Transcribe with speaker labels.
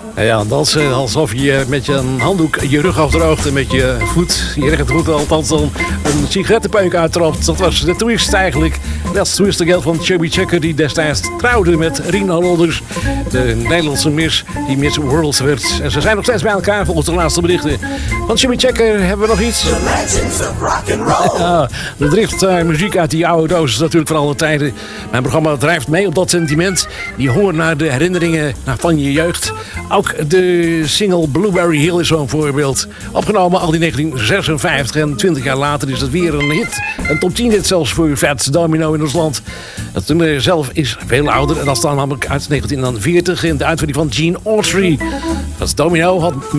Speaker 1: Ja, dansen alsof je met je handdoek je rug afdroogt en met je voet, je rechtervoet althans dan een sigarettenpeuk uittrapt. Dat was de twist eigenlijk. Dat is Twist Again van Chubby Checker, die destijds trouwde met Rina Lolders, de Nederlandse Miss, die Miss World werd. En ze zijn nog steeds bij elkaar volgens de laatste berichten. Van Chubby Checker hebben we nog iets.
Speaker 2: The legends of rock and roll.
Speaker 1: Ja, er drift muziek uit die oude doos, natuurlijk van alle tijden. Mijn programma drijft mee op dat sentiment. Die hoort naar de herinneringen van je jeugd. Ook de single Blueberry Hill is zo'n voorbeeld. Opgenomen al in 1956 en 20 jaar later is het weer een hit. Een top 10 hit zelfs voor Fats Domino in ons land. Het nummer zelf is veel ouder en dat staat namelijk uit 1940 in de uitvoering van Gene Autry. Fats Domino had